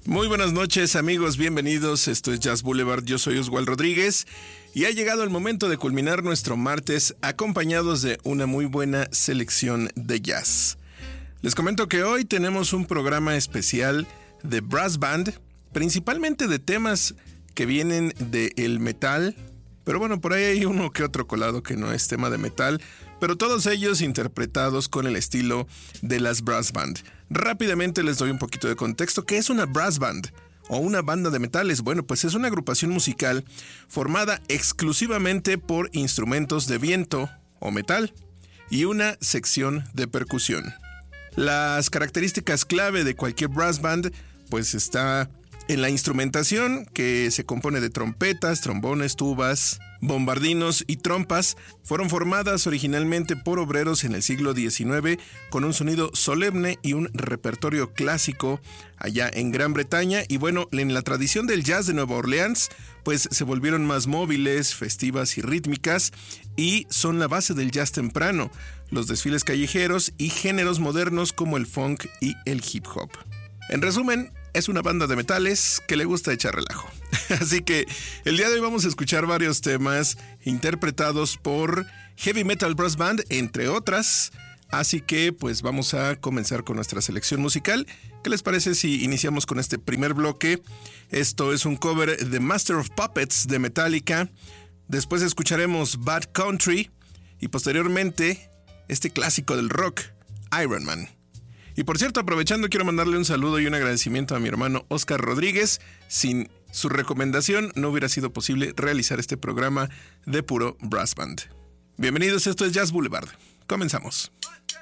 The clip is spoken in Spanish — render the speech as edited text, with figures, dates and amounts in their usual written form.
Muy buenas noches, amigos, bienvenidos. Esto es Jazz Boulevard, yo soy Oswald Rodríguez y ha llegado el momento de culminar nuestro martes acompañados de una muy buena selección de jazz. Les comento que hoy tenemos un programa especial de brass band, principalmente de temas que vienen del metal, pero bueno, por ahí hay uno que otro colado que no es tema de metal, pero todos ellos interpretados con el estilo de las brass band. Rápidamente les doy un poquito de contexto. ¿Qué es una brass band o una banda de metales? Bueno, pues es una agrupación musical formada exclusivamente por instrumentos de viento o metal y una sección de percusión. Las características clave de cualquier brass band pues está en la instrumentación, que se compone de trompetas, trombones, tubas, bombardinos y trompas. Fueron formadas originalmente por obreros en el siglo XIX con un sonido solemne y un repertorio clásico allá en Gran Bretaña. Y bueno, en la tradición del jazz de Nueva Orleans, pues se volvieron más móviles, festivas y rítmicas y son la base del jazz temprano, los desfiles callejeros y géneros modernos como el funk y el hip hop. En resumen, es una banda de metales que le gusta echar relajo. Así que el día de hoy vamos a escuchar varios temas interpretados por Heavy Metal Brass Band, entre otras. Así que pues vamos a comenzar con nuestra selección musical. ¿Qué les parece si iniciamos con este primer bloque? Esto es un cover de Master of Puppets de Metallica. Después escucharemos Bad Country y posteriormente este clásico del rock, Iron Man. Y por cierto, aprovechando, quiero mandarle un saludo y un agradecimiento a mi hermano Oscar Rodríguez. Sin su recomendación no hubiera sido posible realizar este programa de puro brass band. Bienvenidos, esto es Jazz Boulevard. Comenzamos.